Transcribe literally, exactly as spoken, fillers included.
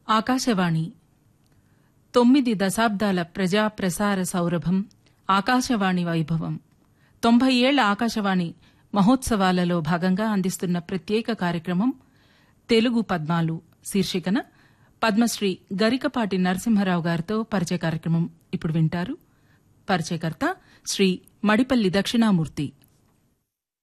ఆకాశవాణి తొమ్మిది దశాబ్దాల ప్రజా ప్రసార సౌరభం ఆకాశవాణి వైభవం తొంభై ఏళ్ల ఆకాశవాణి మహోత్సవాలలో భాగంగా అందిస్తున్న ప్రత్యేక కార్యక్రమం తెలుగు పద్మాలు శీర్షికన పద్మశ్రీ గరికపాటి నరసింహారావు గారితో పరిచయ కార్యక్రమం ఇప్పుడు వింటారు. పరిచయకర్త శ్రీ మడిపల్లి దక్షిణామూర్తి.